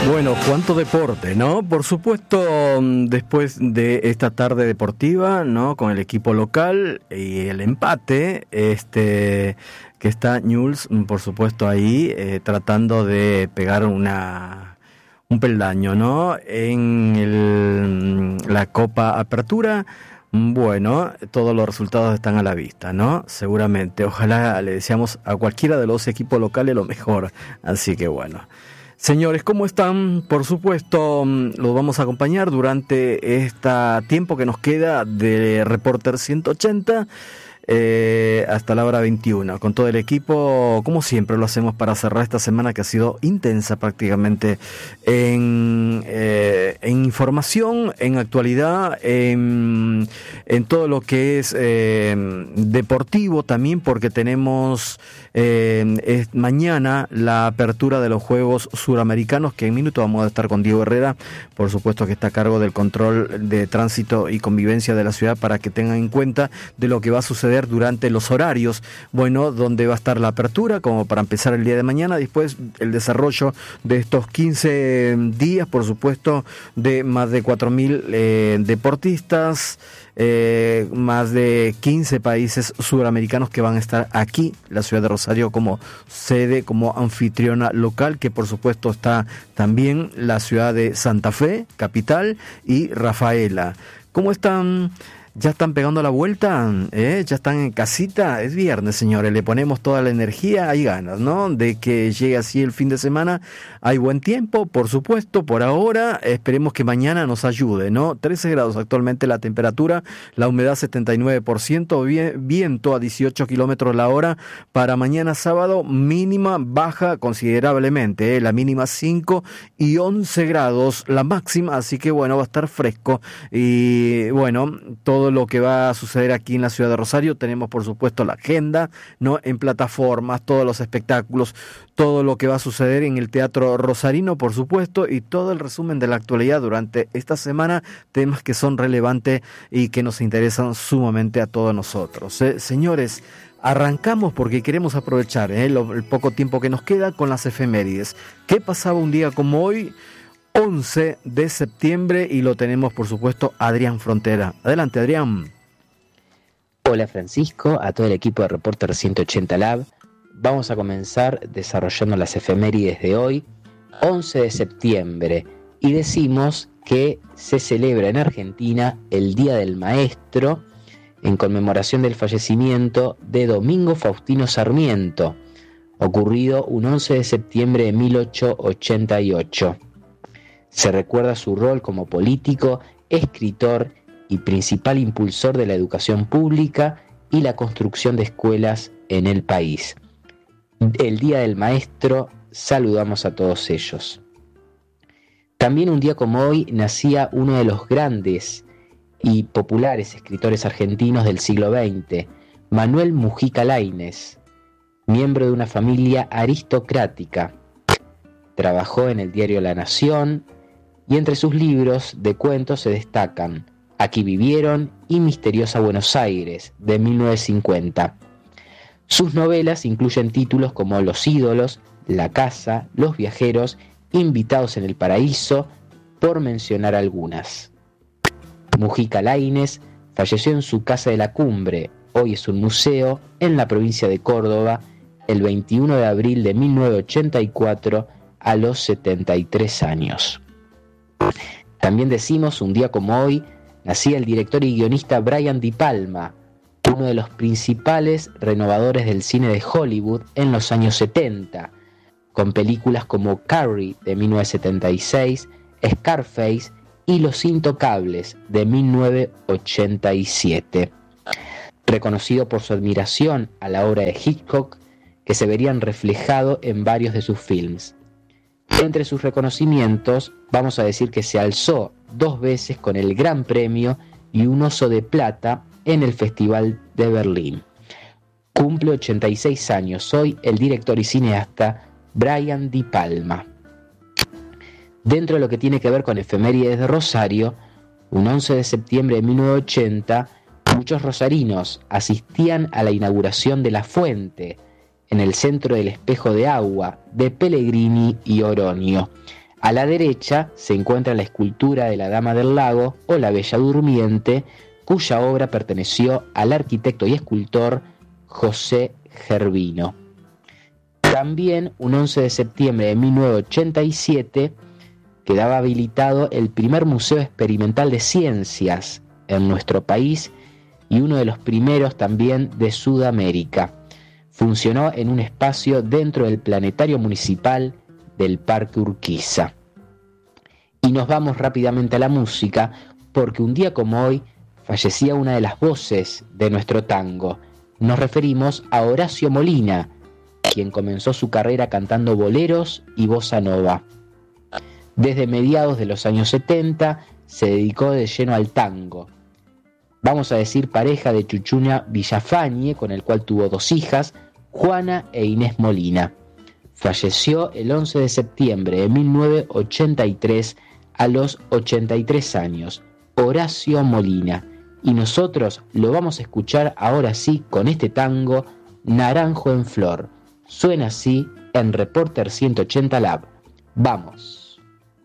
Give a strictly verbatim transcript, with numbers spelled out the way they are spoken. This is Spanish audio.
Bueno, cuánto deporte, ¿no? Por supuesto, después de esta tarde deportiva, ¿no? Con el equipo local y el empate, este, que está Newell's, por supuesto, ahí eh, tratando de pegar una un peldaño, ¿no? En el, la Copa Apertura. Bueno, todos los resultados están a la vista, ¿no? Seguramente. Ojalá le deseamos a cualquiera de los equipos locales lo mejor. Así que bueno. Señores, ¿cómo están? Por supuesto, los vamos a acompañar durante este tiempo que nos queda de Reporter ciento ochenta eh, hasta la hora veintiuna. Con todo el equipo, como siempre lo hacemos para cerrar esta semana que ha sido intensa prácticamente en, eh, en información, en actualidad, en, en todo lo que es eh, deportivo también, porque tenemos eh, es mañana la apertura de los Juegos Suramericanos, que en minuto vamos a estar con Diego Herrera, por supuesto que está a cargo del control de tránsito y convivencia de la ciudad, para que tengan en cuenta de lo que va a suceder durante los horarios, bueno, donde va a estar la apertura, como para empezar el día de mañana, después el desarrollo de estos quince días, por supuesto, de más de cuatro mil eh, deportistas, eh, más de quince países suramericanos que van a estar aquí, la ciudad de Rosario como sede, como anfitriona local, que por supuesto está también la ciudad de Santa Fe, capital, y Rafaela. ¿Cómo están? ¿Ya están pegando la vuelta? ¿Eh? ¿Ya están en casita? Es viernes, señores, le ponemos toda la energía, hay ganas, ¿no? De que llegue así el fin de semana. Hay buen tiempo, por supuesto, por ahora. Esperemos que mañana nos ayude, ¿no? trece grados actualmente la temperatura, la humedad setenta y nueve por ciento, viento a dieciocho kilómetros la hora. Para mañana sábado, mínima baja considerablemente, ¿eh? La mínima cinco y once grados, la máxima, así que bueno, va a estar fresco. Y bueno, todo lo que va a suceder aquí en la ciudad de Rosario, tenemos por supuesto la agenda, ¿no? En plataformas, todos los espectáculos, todo lo que va a suceder en el Teatro Rosarino, por supuesto, y todo el resumen de la actualidad durante esta semana, temas que son relevantes y que nos interesan sumamente a todos nosotros. ¿eh? Señores, arrancamos porque queremos aprovechar ¿eh? Lo, el poco tiempo que nos queda con las efemérides. ¿Qué pasaba un día como hoy? once de septiembre, y lo tenemos por supuesto Adrián Frontera. Adelante, Adrián. Hola Francisco, a todo el equipo de Reporter ciento ochenta Lab. Vamos a comenzar desarrollando las efemérides de hoy, once de septiembre, y decimos que se celebra en Argentina el Día del Maestro en conmemoración del fallecimiento de Domingo Faustino Sarmiento, ocurrido un once de septiembre de mil ochocientos ochenta y ocho. Se recuerda su rol como político, escritor y principal impulsor de la educación pública y la construcción de escuelas en el país. El Día del Maestro, saludamos a todos ellos. También un día como hoy nacía uno de los grandes y populares escritores argentinos del siglo veinte, Manuel Mujica Lainez, miembro de una familia aristocrática. Trabajó en el diario La Nación, y entre sus libros de cuentos se destacan Aquí vivieron y Misteriosa Buenos Aires, de mil novecientos cincuenta. Sus novelas incluyen títulos como Los ídolos, La casa, Los viajeros, Invitados en el paraíso, por mencionar algunas. Mujica Lainez falleció en su casa de la Cumbre, hoy es un museo, en la provincia de Córdoba, el veintiuno de abril de mil novecientos ochenta y cuatro, a los setenta y tres años. También decimos, un día como hoy, nacía el director y guionista Brian De Palma, uno de los principales renovadores del cine de Hollywood en los años setenta, con películas como Carrie de mil novecientos setenta y seis, Scarface y Los Intocables de mil novecientos ochenta y siete. Reconocido por su admiración a la obra de Hitchcock, que se verían reflejado en varios de sus films. Entre sus reconocimientos, vamos a decir que se alzó dos veces con el Gran Premio y un Oso de Plata en el Festival de Berlín. Cumple ochenta y seis años hoy el director y cineasta Brian De Palma. Dentro de lo que tiene que ver con efemérides de Rosario, un once de septiembre de mil novecientos ochenta, muchos rosarinos asistían a la inauguración de La Fuente, en el centro del Espejo de Agua, de Pellegrini y Oroño. A la derecha se encuentra la escultura de la Dama del Lago o la Bella Durmiente, cuya obra perteneció al arquitecto y escultor José Gervino. También, un once de septiembre de mil novecientos ochenta y siete, quedaba habilitado el primer Museo Experimental de Ciencias en nuestro país y uno de los primeros también de Sudamérica. Funcionó en un espacio dentro del Planetario Municipal del Parque Urquiza. Y nos vamos rápidamente a la música, porque un día como hoy fallecía una de las voces de nuestro tango. Nos referimos a Horacio Molina, quien comenzó su carrera cantando boleros y bossa nova. Desde mediados de los años setenta se dedicó de lleno al tango. Vamos a decir pareja de Chuchuna Villafañe, con el cual tuvo dos hijas, Juana e Inés Molina. Falleció el once de septiembre de mil novecientos ochenta y tres a los ochenta y tres años, Horacio Molina. Y nosotros lo vamos a escuchar ahora sí con este tango, Naranjo en Flor. Suena así en Reporter ciento ochenta Lab. ¡Vamos!